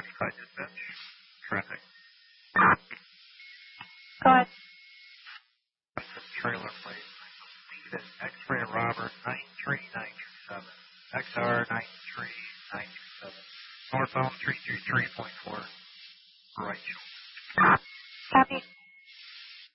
Side dispatch. Traffic. Go ahead. Trailer plate. It's X-ray Robert 93927. XR 93927. Northbound 333.4. Right. Copy.